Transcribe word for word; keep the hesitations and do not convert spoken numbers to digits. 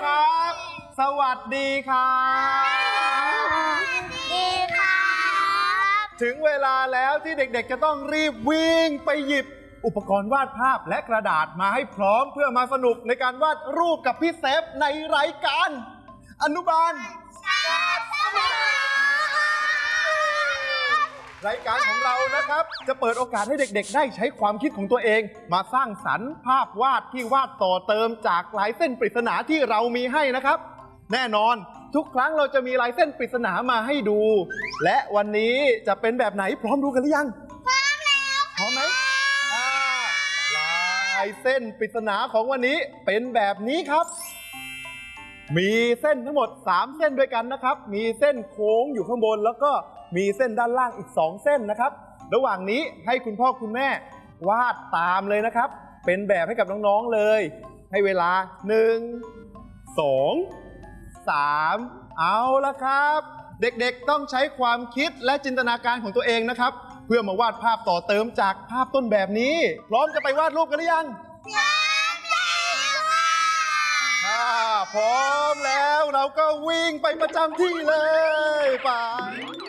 ครับสวัสดีครับดีครับถึงเวลาแล้วที่เด็กๆจะต้องรีบวิ่งไปหยิบอุปกรณ์วาดภาพและกระดาษมาให้พร้อมเพื่อมาสนุกในการวาดรูปกับพี่เซฟในรายการอนุบาลรายการของเรานะครับจะเปิดโอกาสให้เด็กๆได้ใช้ความคิดของตัวเองมาสร้างสรรค์ภาพวาดที่วาดต่อเติมจากลายเส้นปริศนาที่เรามีให้นะครับแน่นอนทุกครั้งเราจะมีลายเส้นปริศนามาให้ดูและวันนี้จะเป็นแบบไหนพร้อมดูกันหรือยังพร้อมแล้วพร้อมไหมลายเส้นปริศนาของวันนี้เป็นแบบนี้ครับมีเส้นทั้งหมดสามเส้นด้วยกันนะครับมีเส้นโค้งอยู่ข้างบนแล้วก็มีเส้นด้านล่างอีกสองเส้นนะครับระหว่างนี้ให้คุณพ่อคุณแม่วาดตามเลยนะครับเป็นแบบให้กับน้องๆเลยให้เวลาหนึ่ง สอง สามเอาละครับเด็กๆต้องใช้ความคิดและจินตนาการของตัวเองนะครับเพื่อมาวาดภาพต่อเติมจากภาพต้นแบบนี้พร้อมจะไปวาดรูปกันหรือยังพร้อมแล้วค่ะถ้าพร้อมแล้วเราก็วิ่งไปประจำที่เลยไป